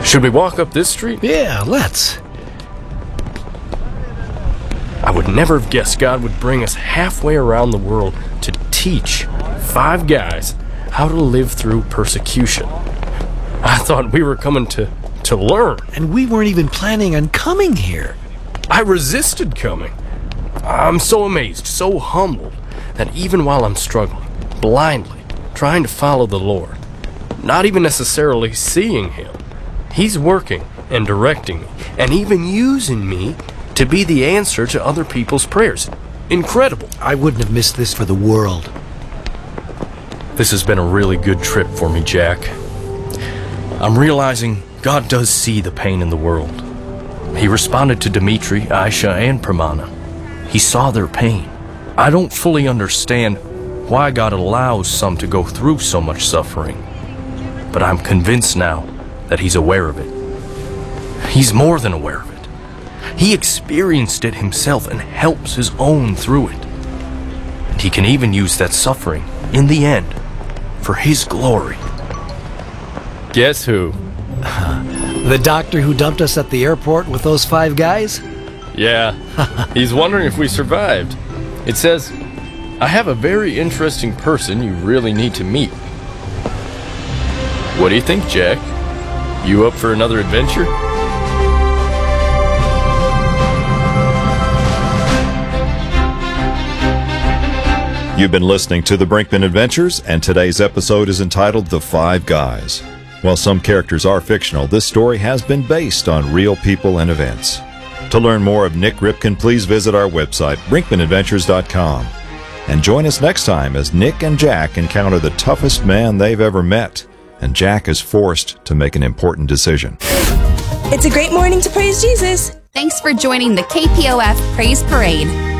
Should we walk up this street? Yeah, let's. I would never have guessed God would bring us halfway around the world to teach 5 guys how to live through persecution. I thought we were coming to learn. And we weren't even planning on coming here. I resisted coming. I'm so amazed, so humbled, that even while I'm struggling, blindly, trying to follow the Lord, not even necessarily seeing Him, He's working and directing me, and even using me to be the answer to other people's prayers. Incredible. I wouldn't have missed this for the world. This has been a really good trip for me, Jack. I'm realizing God does see the pain in the world. He responded to Dimitri, Aisha, and Pramana. He saw their pain. I don't fully understand why God allows some to go through so much suffering, but I'm convinced now that He's aware of it. He's more than aware of it. He experienced it Himself and helps His own through it. And He can even use that suffering, in the end, for His glory. Guess who? The doctor who dumped us at the airport with those 5 guys? Yeah, he's wondering if we survived. It says, I have a very interesting person you really need to meet. What do you think, Jack? You up for another adventure? You've been listening to The Brinkman Adventures, and today's episode is entitled The 5 Guys. While some characters are fictional, this story has been based on real people and events. To learn more of Nick Ripken, please visit our website, brinkmanadventures.com. And join us next time as Nick and Jack encounter the toughest man they've ever met, and Jack is forced to make an important decision. It's a great morning to praise Jesus. Thanks for joining the KPOF Praise Parade.